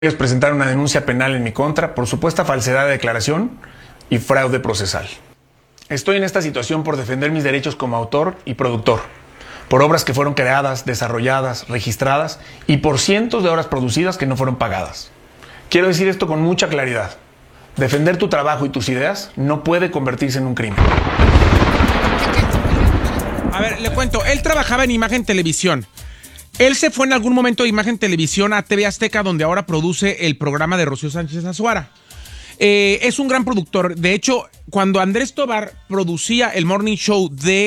Ellos presentaron una denuncia penal en mi contra por supuesta falsedad de declaración y fraude procesal. Estoy en esta situación por defender mis derechos como autor y productor, por obras que fueron creadas, desarrolladas, registradas y por cientos de horas producidas que no fueron pagadas. Quiero decir esto con mucha claridad. Defender tu trabajo y tus ideas no puede convertirse en un crimen. A ver, le cuento, él trabajaba en Imagen Televisión. Él se fue en algún momento de Imagen Televisión a TV Azteca, donde ahora produce el programa de Rocío Sánchez Azuara. Es un gran productor. De hecho, cuando Andrés Tobar producía el Morning Show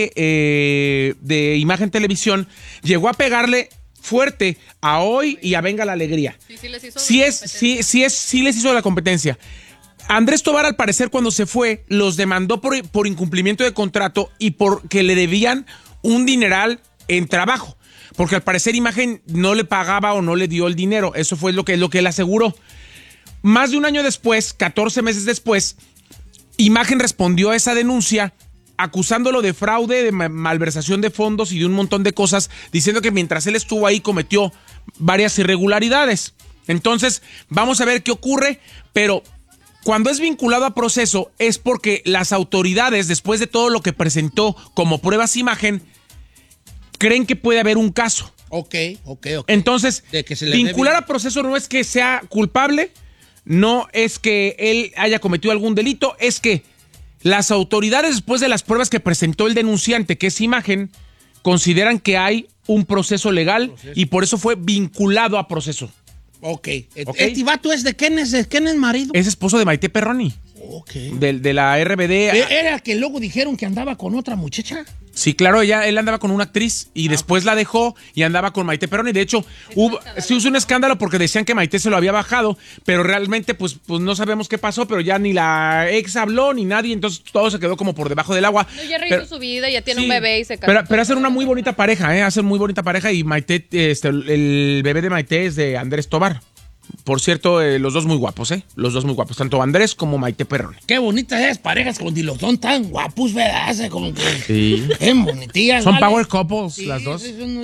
de Imagen Televisión, llegó a pegarle fuerte a Hoy y a Venga la Alegría. Sí les hizo sí les hizo la competencia. Andrés Tobar, al parecer, cuando se fue, los demandó por incumplimiento de contrato y porque le debían un dineral en trabajo. Porque al parecer Imagen no le pagaba o no le dio el dinero. Eso fue lo que él aseguró. Más de un año después, 14 meses después, Imagen respondió a esa denuncia acusándolo de fraude, de malversación de fondos y de un montón de cosas, diciendo que mientras él estuvo ahí cometió varias irregularidades. Entonces, vamos a ver qué ocurre, pero cuando es vinculado a proceso es porque las autoridades, después de todo lo que presentó como pruebas Imagen, creen que puede haber un caso. Ok. Entonces, vincular a proceso no es que sea culpable, no es que él haya cometido algún delito, es que las autoridades, después de las pruebas que presentó el denunciante, que es Imagen, consideran que hay un proceso legal y por eso fue vinculado a proceso. Ok. ¿Este vato es de quién es marido? Es esposo de Maite Perroni. Ok. De la RBD. ¿Era que luego dijeron que andaba con otra muchacha? Sí, claro, él andaba con una actriz y después la dejó y andaba con Maite Perroni. De hecho, sí hubo un escándalo porque decían que Maite se lo había bajado, pero realmente pues no sabemos qué pasó, pero ya ni la ex habló ni nadie, entonces todo se quedó como por debajo del agua. No, ya rehizo su vida, ya tiene un bebé y se casó. Pero hacen una muy bonita pareja, hacen muy bonita pareja y Maite, el bebé de Maite es de Andrés Tobar. Por cierto, los dos muy guapos, Los dos muy guapos, tanto Andrés como Maite Perroni. Qué bonitas esas parejas, como los son tan guapos, ¿verdad? Como que... Sí. Qué bonitillas. Son power couples, las dos.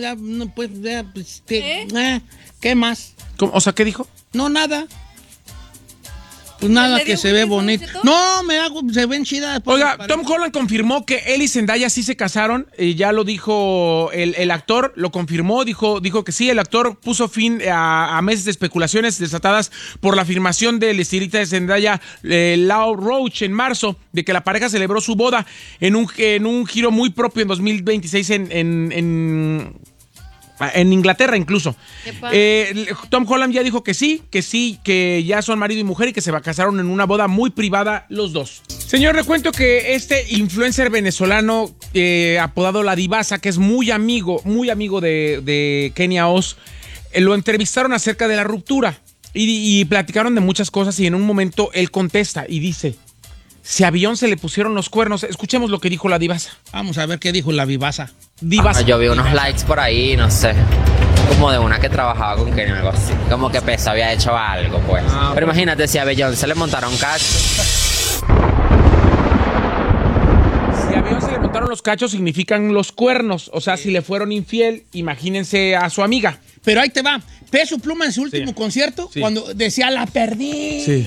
¿Qué más? ¿Cómo? O sea, ¿qué dijo? No, nada. Pues nada, que se ve bonito. No, se ven chidas. Oiga, Tom Holland confirmó que él y Zendaya sí se casaron. Ya lo dijo el actor, lo confirmó, dijo que sí. El actor puso fin a meses de especulaciones desatadas por la afirmación del estilista de Zendaya, Lau Roach, en marzo, de que la pareja celebró su boda en un giro muy propio en 2026 en Inglaterra incluso. Tom Holland ya dijo que sí, que ya son marido y mujer y que se casaron en una boda muy privada los dos. Señor, le cuento que este influencer venezolano apodado La Divasa, que es muy amigo de Kenia Oz, lo entrevistaron acerca de la ruptura y platicaron de muchas cosas y en un momento él contesta y dice: si a Beyoncé le pusieron los cuernos. Escuchemos lo que dijo La Divasa. Vamos a ver qué dijo La Divasa. Yo vi unos likes por ahí, no sé, como de una que trabajaba con Kenny o algo así. Como que Peso había hecho algo, pues. Pero imagínate, si a Beyoncé le montaron cachos. Si a Beyoncé le montaron los cachos, significan los cuernos. O sea, si le fueron infiel, imagínense a su amiga. Pero ahí te va. Peso Pluma en su último concierto, cuando decía, la perdí.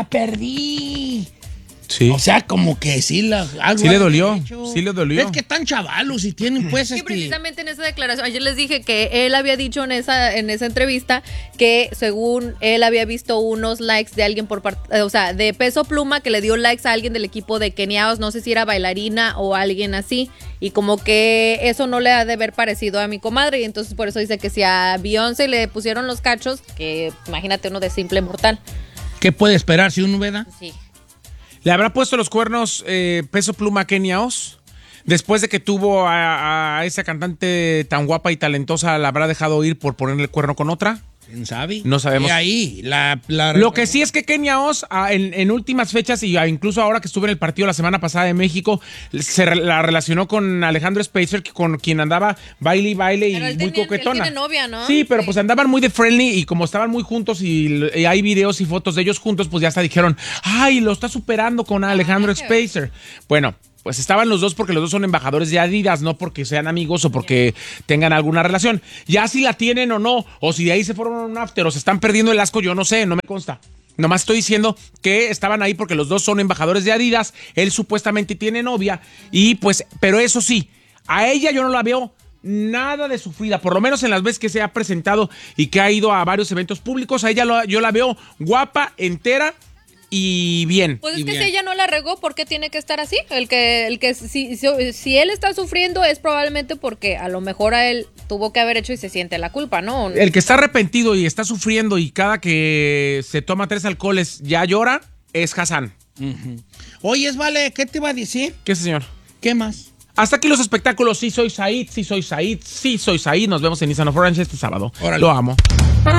Sí. O sea, como que sí le dolió. Es que están chavalos y tienen pues sí, precisamente en esa declaración, ayer les dije que él había dicho en esa entrevista que según él había visto unos likes de alguien por parte, o sea, de Peso Pluma, que le dio likes a alguien del equipo de Kenia Oz, no sé si era bailarina o alguien así, y como que eso no le ha de haber parecido a mi comadre, y entonces por eso dice que si a Beyoncé le pusieron los cachos, que imagínate uno de simple mortal. ¿Qué puede esperar si uno veda? Sí. ¿Le habrá puesto los cuernos Peso Pluma a Kenia Oz? Después de que tuvo a esa cantante tan guapa y talentosa, ¿la habrá dejado ir por ponerle el cuerno con otra? ¿Quién sabe? No sabemos. Y ahí, Lo que sí es que Kenia Oz, en últimas fechas, y incluso ahora que estuve en el partido la semana pasada de México, la relacionó con Alejandro Spacer, con quien andaba baile y muy coquetona. Él tiene novia, ¿no? Sí, pero pues andaban muy de friendly y como estaban muy juntos y hay videos y fotos de ellos juntos, pues ya hasta dijeron, ay, lo está superando con Alejandro Spacer. Bueno, pues estaban los dos porque los dos son embajadores de Adidas, no porque sean amigos o porque tengan alguna relación. Ya si la tienen o no, o si de ahí se fueron a un after o se están perdiendo el asco, yo no sé, no me consta. Nomás estoy diciendo que estaban ahí porque los dos son embajadores de Adidas, él supuestamente tiene novia y pues, pero eso sí, a ella yo no la veo nada de sufrida, por lo menos en las veces que se ha presentado y que ha ido a varios eventos públicos, a ella yo la veo guapa, entera y bien. Pues es y que bien. si ella no la regó, ¿por qué tiene que estar así? Si él está sufriendo es probablemente porque a lo mejor a él tuvo que haber hecho y se siente la culpa, ¿no? El que está arrepentido y está sufriendo y cada que se toma 3 alcoholes ya llora es Hassan. Oye, Vale, ¿qué te iba a decir? ¿Qué, señor? ¿Qué más? Hasta aquí los espectáculos. Sí soy Said, sí soy Said, sí soy Said. Nos vemos en Nissan of Orange este sábado. Órale. Lo amo.